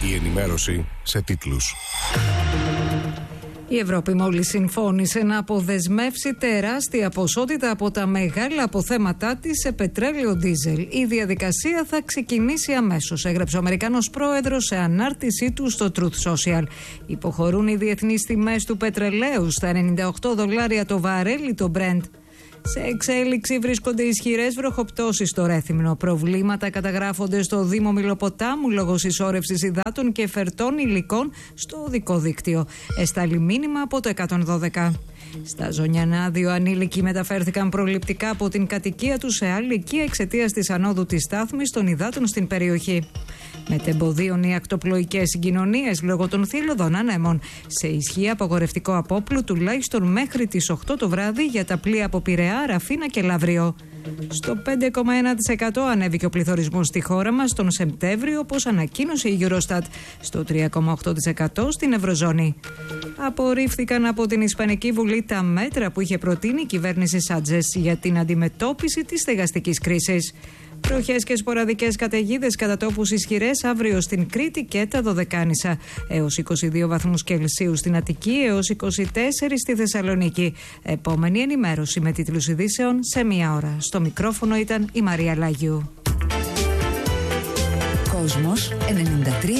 Η ενημέρωση σε τίτλους. Η Ευρώπη μόλις συμφώνησε να αποδεσμεύσει τεράστια ποσότητα από τα μεγάλα αποθέματά της σε πετρέλαιο ντίζελ. Η διαδικασία θα ξεκινήσει αμέσως, έγραψε ο Αμερικανός πρόεδρος σε ανάρτησή του στο Truth Social. Υποχωρούν οι διεθνείς τιμές του πετρελαίου στα $98 το βαρέλι το Brent. Σε εξέλιξη βρίσκονται ισχυρές βροχοπτώσεις στο Ρέθυμνο. Προβλήματα καταγράφονται στο Δήμο Μιλοποτάμου λόγω συσσόρευσης υδάτων και φερτών υλικών στο οδικό δίκτυο. Εστάλει μήνυμα από το 112. Στα Ζωνιανά, 2 ανήλικοι μεταφέρθηκαν προληπτικά από την κατοικία τους σε άλλη οικία εξαιτίας της ανόδου της στάθμης των υδάτων στην περιοχή. Μετεμποδίων οι ακτοπλοϊκές συγκοινωνίες λόγω των θύλωδων ανέμων. Σε ισχύ απαγορευτικό απόπλου τουλάχιστον μέχρι τις 8 το βράδυ για τα πλοία από Πειραιά, Ραφίνα και Λαύριο. Στο 5,1% ανέβηκε ο πληθωρισμός στη χώρα μας τον Σεπτέμβριο, όπως ανακοίνωσε η Eurostat. Στο 3,8% στην Ευρωζώνη. Απορρίφθηκαν από την Ισπανική Βουλή τα μέτρα που είχε προτείνει η κυβέρνηση Σάντζες για την αντιμετώπιση της στεγαστικής κρίσης. Βροχές και σποραδικές καταιγίδες κατά τόπους ισχυρές αύριο στην Κρήτη και τα Δωδεκάνησα. Έως 22 βαθμούς Κελσίου στην Αττική, έως 24 στη Θεσσαλονίκη. Επόμενη ενημέρωση με τίτλους ειδήσεων σε 1 ώρα. Στο μικρόφωνο ήταν η Μαρία Λάγιου. Κόσμος 93.